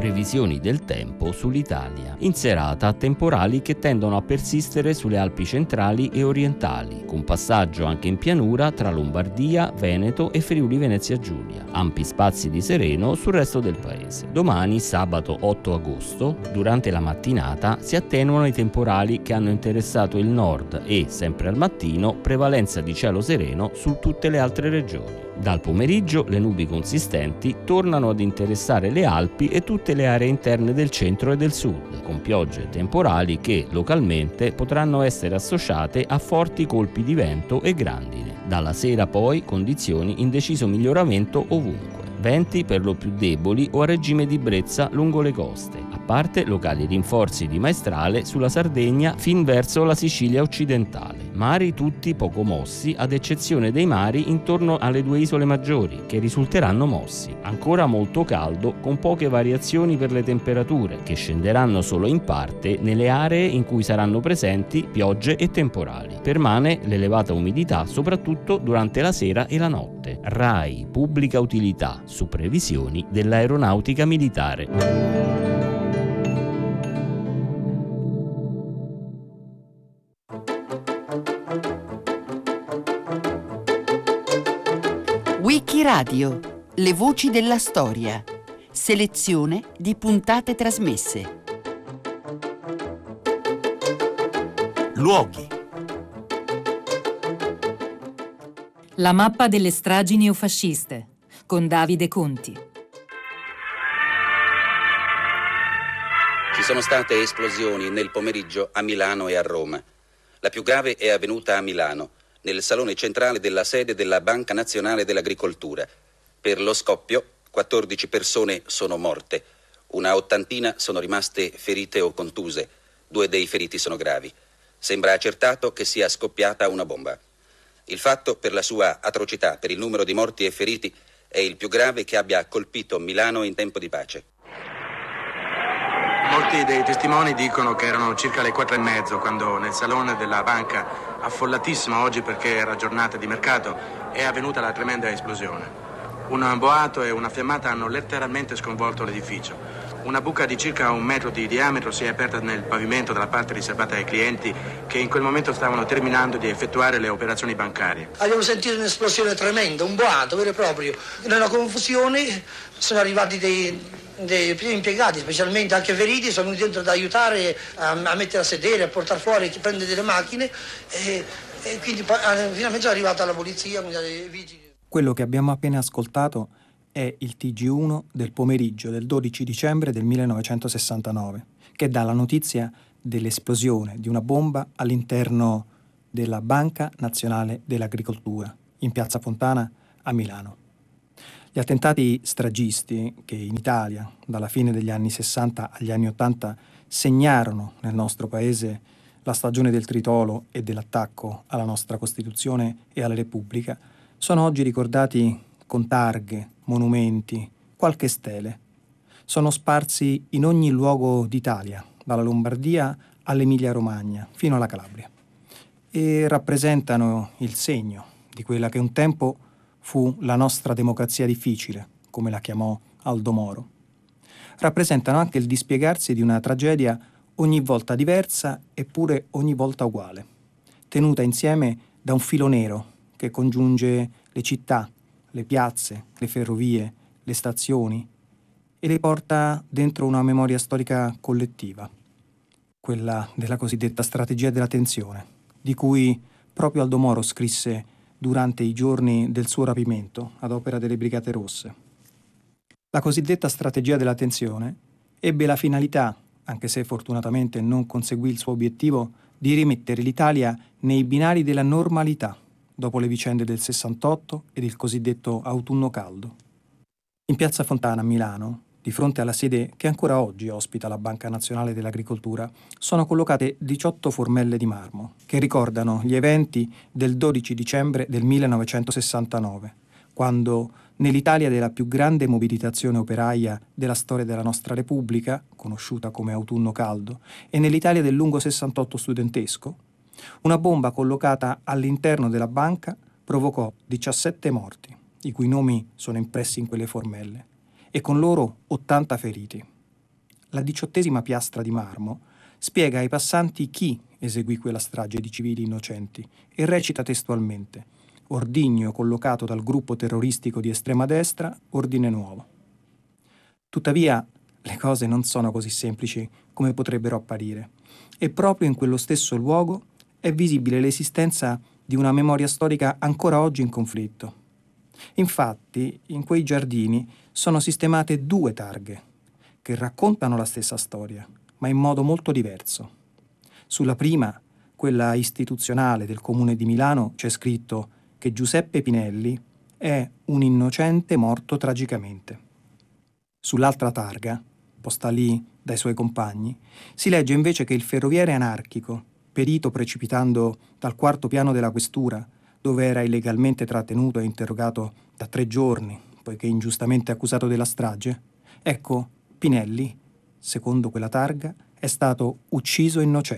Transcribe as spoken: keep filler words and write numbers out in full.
Previsioni del tempo sull'Italia, in serata a temporali che tendono a persistere sulle Alpi centrali e orientali, con passaggio anche in pianura tra Lombardia, Veneto e Friuli Venezia Giulia. Ampi spazi di sereno sul resto del paese. Domani, sabato otto agosto, durante la mattinata si attenuano i temporali che hanno interessato il nord e, sempre al mattino, prevalenza di cielo sereno su tutte le altre regioni. Dal pomeriggio le nubi consistenti tornano ad interessare le Alpi e tutte le aree interne del centro e del sud, con piogge e temporali che localmente potranno essere associate a forti colpi di vento e grandine. Dalla sera poi condizioni in deciso miglioramento ovunque. Venti per lo più deboli o a regime di brezza lungo le coste, a parte locali rinforzi di maestrale sulla Sardegna fin verso la Sicilia occidentale. Mari tutti poco mossi, ad eccezione dei mari intorno alle due isole maggiori, che risulteranno mossi. Ancora molto caldo, con poche variazioni per le temperature, che scenderanno solo in parte nelle aree in cui saranno presenti piogge e temporali. Permane l'elevata umidità, soprattutto durante la sera e la notte. RAI Pubblica Utilità, su previsioni dell'aeronautica militare. Wikiradio, le voci della storia. Selezione di puntate trasmesse. Luoghi. La mappa delle stragi neofasciste, con Davide Conti. Ci sono state esplosioni nel pomeriggio a Milano e a Roma. La più grave è avvenuta a Milano, nel salone centrale della sede della Banca Nazionale dell'Agricoltura. Per lo scoppio, quattordici persone sono morte, una ottantina sono rimaste ferite o contuse, due dei feriti sono gravi. Sembra accertato che sia scoppiata una bomba. Il fatto, per la sua atrocità, per il numero di morti e feriti, è il più grave che abbia colpito Milano in tempo di pace. Molti dei testimoni dicono che erano circa le quattro e mezzo quando nel salone della banca, affollatissima oggi perché era giornata di mercato, è avvenuta la tremenda esplosione. Un boato e una fiammata hanno letteralmente sconvolto l'edificio. Una buca di circa un metro di diametro si è aperta nel pavimento dalla parte riservata ai clienti che in quel momento stavano terminando di effettuare le operazioni bancarie. Abbiamo sentito un'esplosione tremenda, un boato vero e proprio. Nella confusione sono arrivati dei... dei primi impiegati, specialmente anche feriti, sono venuti dentro ad aiutare a, a mettere a sedere, a portare fuori, a prendere delle macchine e, e quindi poi, finalmente è arrivata la polizia, quindi i vigili. Quello che abbiamo appena ascoltato è il T G uno del pomeriggio del dodici dicembre del millenovecentosessantanove, che dà la notizia dell'esplosione di una bomba all'interno della Banca Nazionale dell'Agricoltura, in Piazza Fontana a Milano. Gli attentati stragisti che in Italia, dalla fine degli anni sessanta agli anni ottanta, segnarono nel nostro paese la stagione del tritolo e dell'attacco alla nostra Costituzione e alla Repubblica, sono oggi ricordati con targhe, monumenti, qualche stele. Sono sparsi in ogni luogo d'Italia, dalla Lombardia all'Emilia-Romagna, fino alla Calabria, e rappresentano il segno di quella che un tempo fu la nostra democrazia difficile, come la chiamò Aldo Moro. Rappresentano anche il dispiegarsi di una tragedia ogni volta diversa eppure ogni volta uguale, tenuta insieme da un filo nero che congiunge le città, le piazze, le ferrovie, le stazioni e le porta dentro una memoria storica collettiva, quella della cosiddetta strategia della tensione, di cui proprio Aldo Moro scrisse durante i giorni del suo rapimento ad opera delle Brigate Rosse. La cosiddetta strategia della tensione ebbe la finalità, anche se fortunatamente non conseguì il suo obiettivo, di rimettere l'Italia nei binari della normalità dopo le vicende del sessantotto ed il cosiddetto autunno caldo. In Piazza Fontana a Milano, di fronte alla sede che ancora oggi ospita la Banca Nazionale dell'Agricoltura, sono collocate diciotto formelle di marmo che ricordano gli eventi del dodici dicembre del millenovecentosessantanove, quando nell'Italia della più grande mobilitazione operaia della storia della nostra Repubblica, conosciuta come autunno caldo, e nell'Italia del lungo sessantotto studentesco, una bomba collocata all'interno della banca provocò diciassette morti, i cui nomi sono impressi in quelle formelle, e con loro ottanta feriti. la diciottesima piastra di marmo spiega ai passanti chi eseguì quella strage di civili innocenti e recita testualmente: ordigno collocato dal gruppo terroristico di estrema destra, Ordine Nuovo. Tuttavia, le cose non sono così semplici come potrebbero apparire, e proprio in quello stesso luogo è visibile l'esistenza di una memoria storica ancora oggi in conflitto. Infatti, in quei giardini sono sistemate due targhe che raccontano la stessa storia, ma in modo molto diverso. Sulla prima, quella istituzionale del Comune di Milano, c'è scritto che Giuseppe Pinelli è un innocente morto tragicamente. Sull'altra targa, posta lì dai suoi compagni, si legge invece che il ferroviere anarchico, perito precipitando dal quarto piano della questura, dove era illegalmente trattenuto e interrogato da tre giorni, poiché ingiustamente accusato della strage, ecco, Pinelli, secondo quella targa, è stato ucciso innocente.